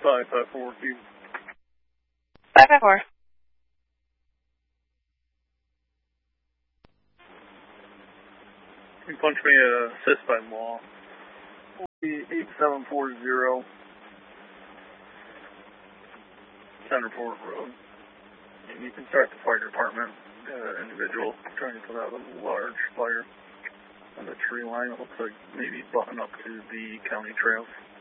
554, Steve. 554. You punch me at assist by law. 8740 Centerport Road. And you can start the fire department. Individual trying to put out a large fire on the tree line. It looks like maybe button up to the county trails.